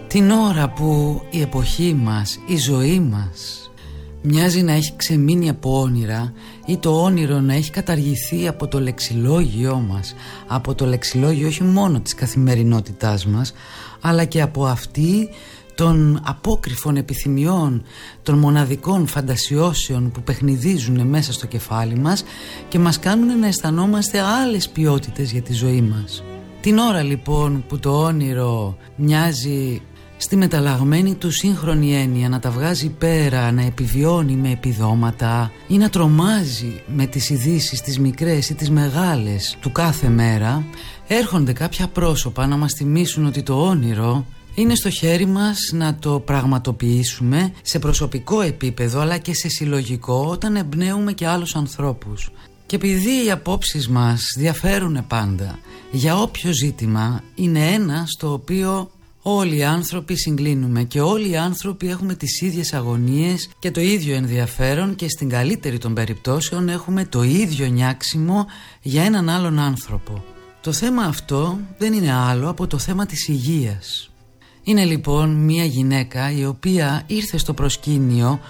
Την ώρα που η εποχή μας, η ζωή μας μοιάζει να έχει ξεμείνει από όνειρα ή το όνειρο να έχει καταργηθεί από το λεξιλόγιό μας, από το λεξιλόγιο όχι μόνο της καθημερινότητάς μας, αλλά και από αυτή των απόκρυφων επιθυμιών, των μοναδικών φαντασιώσεων που παιχνιδίζουν μέσα στο κεφάλι μας και μας κάνουν να αισθανόμαστε άλλες ποιότητες για τη ζωή μας. Την ώρα λοιπόν που το όνειρο μοιάζει στη μεταλλαγμένη του σύγχρονη έννοια να τα βγάζει πέρα, να επιβιώνει με επιδόματα ή να τρομάζει με τις ειδήσεις τις μικρές ή τις μεγάλες του κάθε μέρα, έρχονται κάποια πρόσωπα να μας θυμίσουν ότι το όνειρο είναι στο χέρι μας να το πραγματοποιήσουμε σε προσωπικό επίπεδο αλλά και σε συλλογικό όταν εμπνέουμε και άλλους ανθρώπους. Και επειδή οι απόψεις μας διαφέρουν πάντα, για όποιο ζήτημα είναι ένα στο οποίο όλοι οι άνθρωποι συγκλίνουμε και όλοι οι άνθρωποι έχουμε τις ίδιες αγωνίες και το ίδιο ενδιαφέρον και στην καλύτερη των περιπτώσεων έχουμε το ίδιο νιάξιμο για έναν άλλον άνθρωπο. Το θέμα αυτό δεν είναι άλλο από το θέμα της υγείας. Είναι λοιπόν μια γυναίκα η οποία ήρθε στο προσκήνιο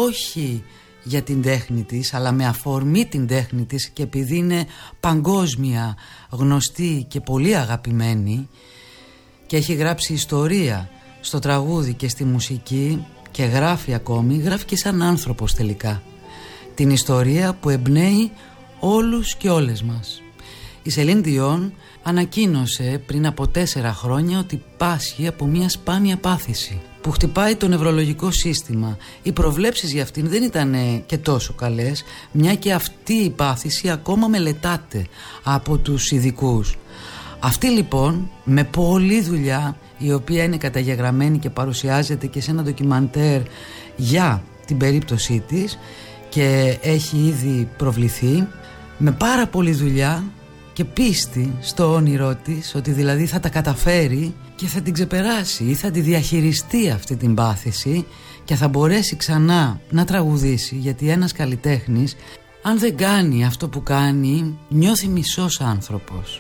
όχι για την τέχνη της αλλά με αφορμή την τέχνη της και επειδή είναι παγκόσμια γνωστή και πολύ αγαπημένη και έχει γράψει ιστορία στο τραγούδι και στη μουσική και γράφει ακόμη, γράφει και σαν άνθρωπος τελικά την ιστορία που εμπνέει όλους και όλες μας. Η Σελίν Διόν ανακοίνωσε πριν από 4 χρόνια ότι πάσχει από μια σπάνια πάθηση που χτυπάει το νευρολογικό σύστημα. Οι προβλέψεις για αυτήν δεν ήταν και τόσο καλές, μια και αυτή η πάθηση ακόμα μελετάται από τους ειδικούς. Αυτή λοιπόν με πολλή δουλειά, η οποία είναι καταγεγραμμένη και παρουσιάζεται και σε ένα ντοκιμαντέρ για την περίπτωσή της και έχει ήδη προβληθεί, με πάρα πολλή δουλειά και πίστη στο όνειρό της ότι δηλαδή θα τα καταφέρει και θα την ξεπεράσει ή θα τη διαχειριστεί αυτή την πάθηση και θα μπορέσει ξανά να τραγουδήσει, γιατί ένας καλλιτέχνης αν δεν κάνει αυτό που κάνει νιώθει μισός άνθρωπος.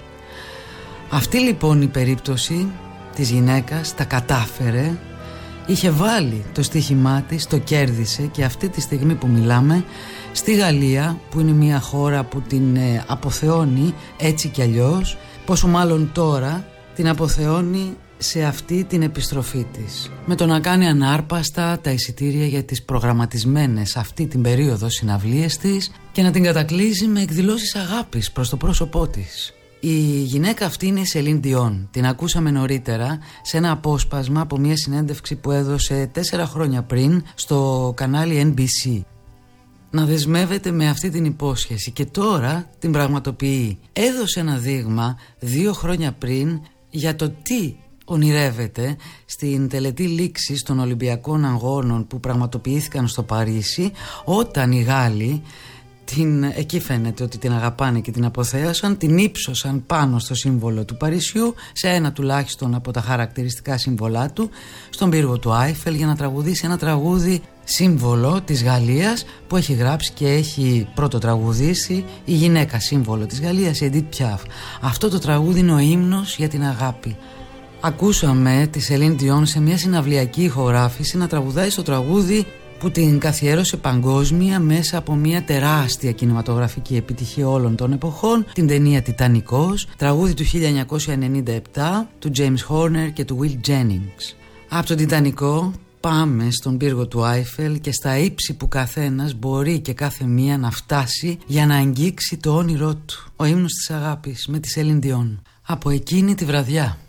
Αυτή λοιπόν η περίπτωση της γυναίκας τα κατάφερε, είχε βάλει το στοίχημά της, το κέρδισε και αυτή τη στιγμή που μιλάμε στη Γαλλία, που είναι μια χώρα που την αποθεώνει έτσι κι αλλιώς, πόσο μάλλον τώρα την αποθεώνει σε αυτή την επιστροφή της, με το να κάνει ανάρπαστα τα εισιτήρια για τις προγραμματισμένες αυτή την περίοδο συναυλίες της και να την κατακλείζει με εκδηλώσεις αγάπης προς το πρόσωπό της. Η γυναίκα αυτή είναι η Σελίν Διόν. Την ακούσαμε νωρίτερα σε ένα απόσπασμα από μια συνέντευξη που έδωσε 4 χρόνια πριν στο κανάλι NBC. Να δεσμεύεται με αυτή την υπόσχεση και τώρα την πραγματοποιεί. Έδωσε ένα δείγμα 2 χρόνια πριν για το τι ονειρεύεται στην τελετή λήξης των Ολυμπιακών Αγώνων που πραγματοποιήθηκαν στο Παρίσι, όταν οι Γάλλοι εκεί φαίνεται ότι την αγαπάνε και την αποθέωσαν, την ύψωσαν πάνω στο σύμβολο του Παρισιού, σε ένα τουλάχιστον από τα χαρακτηριστικά σύμβολά του, στον πύργο του Άιφελ, για να τραγουδήσει ένα τραγούδι σύμβολο της Γαλλίας που έχει γράψει και έχει πρώτο τραγουδήσει η γυναίκα σύμβολο της Γαλλίας, η Edith Piaf. Αυτό το τραγούδι είναι ο ύμνος για την αγάπη. Ακούσαμε τη Σελίν Διόν σε μια συναυλιακή ηχογράφηση να τραγουδάει στο τραγούδι που την καθιέρωσε παγκόσμια μέσα από μια τεράστια κινηματογραφική επιτυχία όλων των εποχών, την ταινία Τιτανικός, τραγούδι του 1997 του James Horner και του Will Jennings. Από τον Τιτανικό πάμε στον πύργο του Άιφελ και στα ύψη που καθένας μπορεί και κάθε μία να φτάσει για να αγγίξει το όνειρό του, ο ύμνος της αγάπης με τη Σελίν Διόν. Από εκείνη τη βραδιά.